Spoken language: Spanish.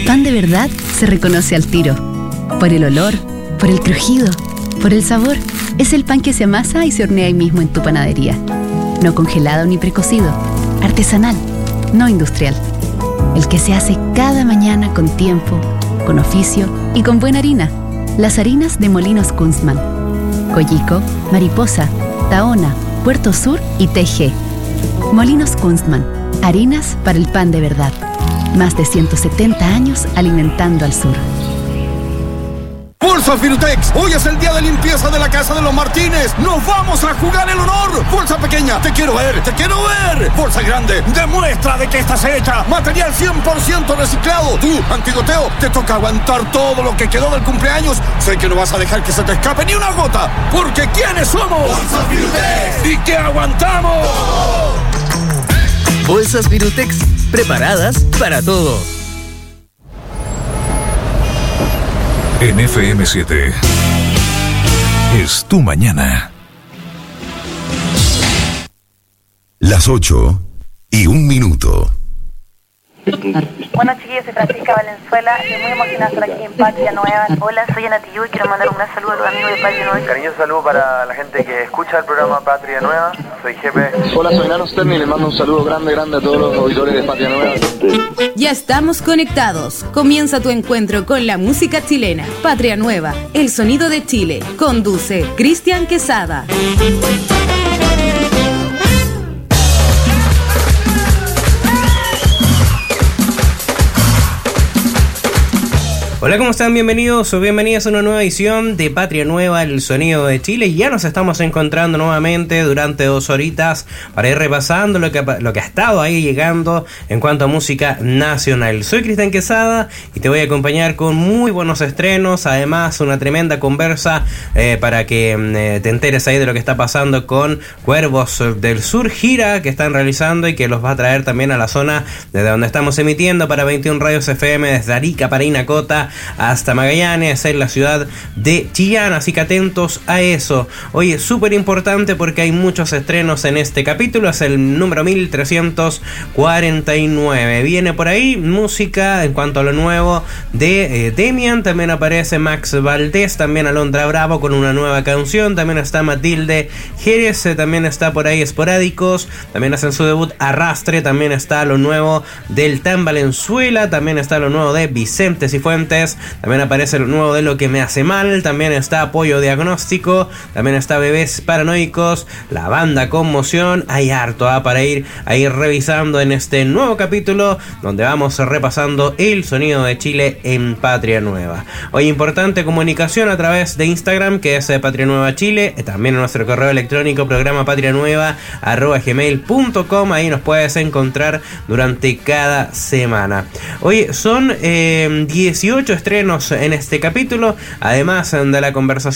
pan de verdad se reconoce al tiro. Por el olor, por el crujido, por el sabor. Es el pan que se amasa y se hornea ahí mismo en tu panadería. No congelado ni precocido. Artesanal, no industrial. El que se hace cada mañana con tiempo, con oficio y con buena harina. Las harinas de Molinos Kunstmann. Coyico, Mariposa, Tahona, Puerto Sur y TG. Molinos Kunstmann. Harinas para el pan de verdad. Más de 170 años alimentando al sur. Bolsa Firutex, hoy es el día de limpieza de la casa de los Martínez. ¡Nos vamos a jugar el honor! Bolsa pequeña, te quiero ver, te quiero ver. Bolsa grande, demuestra de que estás hecha. Material 100% reciclado. Tú, Antigoteo, te toca aguantar todo lo que quedó del cumpleaños. Sé que no vas a dejar que se te escape ni una gota, porque ¿quiénes somos? Bolsa Firutex. ¿Y qué aguantamos? Bolsas Firutex, preparadas para todo. En FM7 es tu mañana. Las 8:01. Bueno, chiquillos, soy Francisca Valenzuela, estoy muy emocionada de estar aquí en Patria Nueva. Hola, soy Ana Tillú y quiero mandar un gran saludo a los amigos de Patria Nueva. Cariñoso saludo para la gente que escucha el programa Patria Nueva. Soy Jepe. Hola, soy Nano Sterni y les mando un saludo grande a todos los auditores de Patria Nueva. Ya estamos conectados. Comienza tu encuentro con la música chilena. Patria Nueva, el sonido de Chile. Conduce Cristian Quesada. Hola, ¿cómo están? Bienvenidos o bienvenidas a una nueva edición de Patria Nueva, el sonido de Chile. Ya nos estamos encontrando nuevamente durante 2 horitas para ir repasando lo que ha estado ahí llegando en cuanto a música nacional. Soy Cristian Quesada y te voy a acompañar con muy buenos estrenos, además una tremenda conversa para que te enteres ahí de lo que está pasando con Cuervos del Sur, gira que están realizando y que los va a traer también a la zona desde donde estamos emitiendo para 21 Radios FM, desde Arica, Parinacota hasta Magallanes, en la ciudad de Chillán, así que atentos a eso. Hoy es súper importante porque hay muchos estrenos en este capítulo, es el número 1349. Viene por ahí música en cuanto a lo nuevo de Demian, también aparece Max Valdés, también Alondra Bravo con una nueva canción, también está Matilde Jerez, también está por ahí Esporádicos, también hacen su debut Arrastre, también está lo nuevo del Tan Valenzuela, también está lo nuevo de Vicente Cifuentes, también aparece lo nuevo de Lo que me hace mal, también está Apoyo Diagnóstico, también está Bebés Paranoicos, la banda Conmoción. Hay harto para ir revisando en este nuevo capítulo donde vamos repasando el sonido de Chile en Patria Nueva. Hoy importante comunicación a través de Instagram, que es Patria Nueva Chile, también en nuestro correo electrónico programa patrianueva@gmail.com. Ahí nos puedes encontrar durante cada semana. Hoy son 18 estrenos en este capítulo, además de la conversación